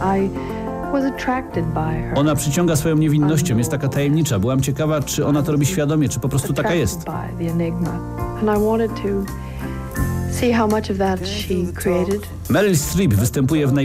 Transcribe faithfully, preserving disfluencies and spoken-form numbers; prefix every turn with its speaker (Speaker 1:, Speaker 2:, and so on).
Speaker 1: Ona przyciąga swoją niewinnością, jest taka tajemnicza. Byłam ciekawa, czy ona to robi świadomie, czy po prostu taka jest. Meryl Streep występuje w naj